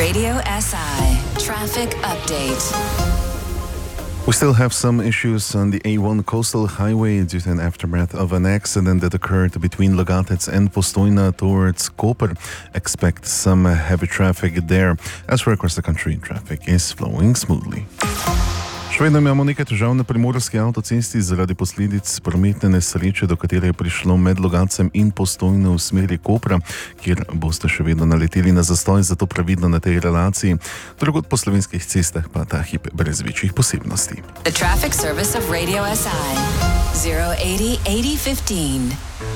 Radio SI Traffic Update. We still have some issues on the A1 coastal highway due to an aftermath of an accident that occurred between Logatec and Postojna towards Koper. Expect some heavy traffic there. Elsewhere across the country, traffic is flowing smoothly. Še vedno imamo nekaj težav na primorski avtocesti zaradi posledic prometne nesreče, do katere je prišlo med Logatcem in Postojno v smeri Kopra, kjer boste še vedno naleteli na zastoj, zato previdno na tej relaciji. Drugod po slovenskih cestah pa ta hip brez večjih posebnosti. The traffic service of Radio SI 080 8015.